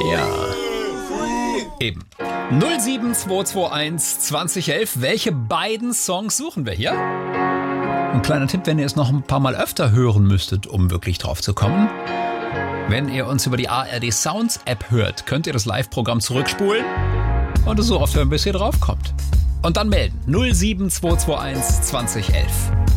Ja. Eben. 07221 2011. Welche beiden Songs suchen wir hier? Ein kleiner Tipp, wenn ihr es noch ein paar Mal öfter hören müsstet, um wirklich drauf zu kommen. Wenn ihr uns über die ARD Sounds App hört, könnt ihr das Live-Programm zurückspulen und es so oft hören, bis ihr drauf kommt. Und dann melden. 07221 2011.